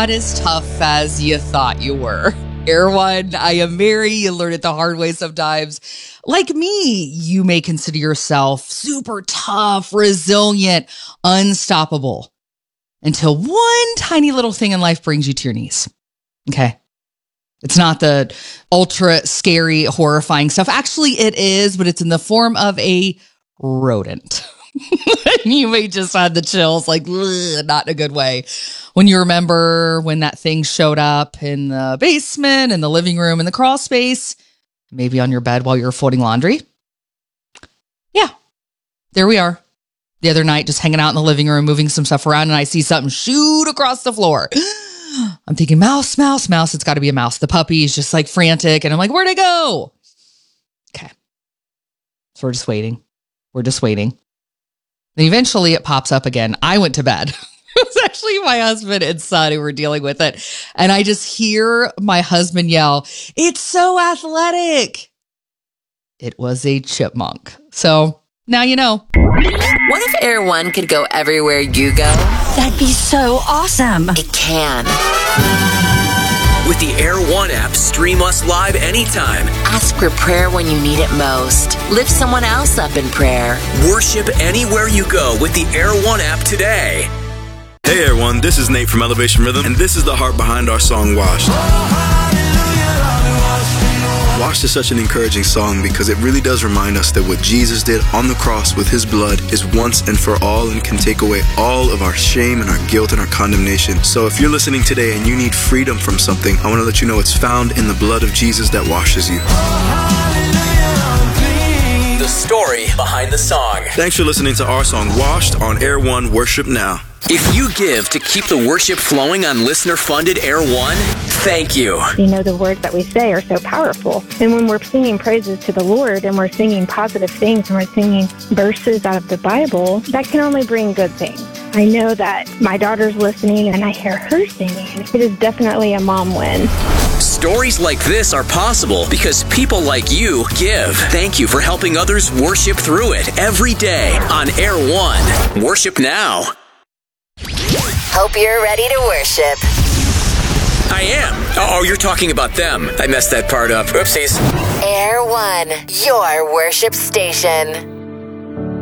not as tough as you thought you were. Air One, I am Mary. You learn it the hard way sometimes. Like me, you may consider yourself super tough, resilient, unstoppable, until one tiny little thing in life brings you to your knees. Okay. It's not the ultra scary, horrifying stuff. Actually, it is, but it's in the form of a rodent. You may just have the chills, like, ugh, not in a good way. When you remember when that thing showed up in the basement, in the living room, in the crawl space, maybe on your bed while you were folding laundry. Yeah, there we are. The other night, just hanging out in the living room, moving some stuff around, and I see something shoot across the floor. I'm thinking, mouse, mouse, mouse. It's got to be a mouse. The puppy is just like frantic, and I'm like, where'd it go? Okay. So we're just waiting. Then eventually it pops up again. I went to bed. It was actually my husband and son who were dealing with it. And I just hear my husband yell, "It's so athletic." It was a chipmunk. So now you know. What if Air One could go everywhere you go? That'd be so awesome. It can. With the Air One app, stream us live anytime. Ask for prayer when you need it most. Lift someone else up in prayer. Worship anywhere you go with the Air One app today. Hey everyone, this is Nate from Elevation Rhythm, and this is the heart behind our song, Washed. Washed is such an encouraging song because it really does remind us that what Jesus did on the cross with his blood is once and for all and can take away all of our shame and our guilt and our condemnation. So if you're listening today and you need freedom from something, I want to let you know it's found in the blood of Jesus that washes you. The story behind the song. Thanks for listening to our song, Washed, on Air One Worship Now. If you give to keep the worship flowing on listener-funded Air One, thank you. You know, the words that we say are so powerful. And when we're singing praises to the Lord and we're singing positive things and we're singing verses out of the Bible, that can only bring good things. I know that my daughter's listening and I hear her singing. It is definitely a mom win. Stories like this are possible because people like you give. Thank you for helping others worship through it every day on Air One. Worship now. Hope you're ready to worship. I am. Oh, you're talking about them. I messed that part up. Oopsies. Air One, your worship station.